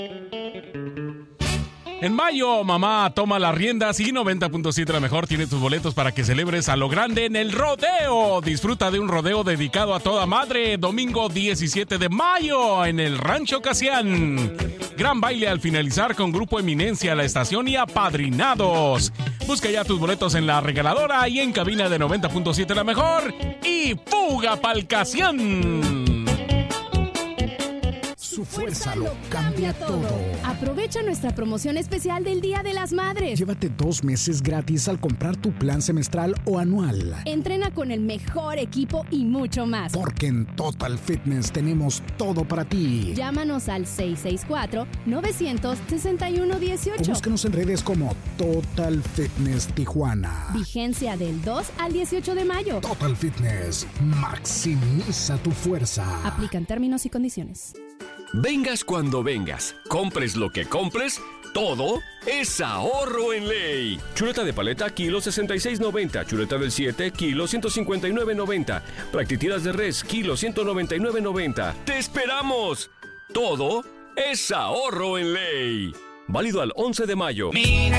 En mayo, mamá toma las riendas y 90.7 La Mejor tiene tus boletos para que celebres a lo grande en el rodeo. Disfruta de un rodeo dedicado a toda madre, domingo 17 de mayo en el Rancho Casián. Gran baile al finalizar con Grupo Eminencia, La Estación y apadrinados. Busca ya tus boletos en la regaladora y en cabina de 90.7 La Mejor. Y fuga pa'l Casián. Su fuerza lo cambia todo. Aprovecha nuestra promoción especial del Día de las Madres. Llévate 2 meses gratis al comprar tu plan semestral o anual. Entrena con el mejor equipo y mucho más. Porque en Total Fitness tenemos todo para ti. Llámanos al 664-961-18. O búscanos en redes como Total Fitness Tijuana. Vigencia del 2 al 18 de mayo. Total Fitness. Maximiza tu fuerza. Aplican términos y condiciones. Vengas cuando vengas, compres lo que compres, todo es ahorro en ley. Chuleta de paleta, kilo 66.90. Chuleta del 7, kilo 159.90. Practitiras de res, kilo 199.90. ¡Te esperamos! Todo es ahorro en ley. Válido al 11 de mayo. Mira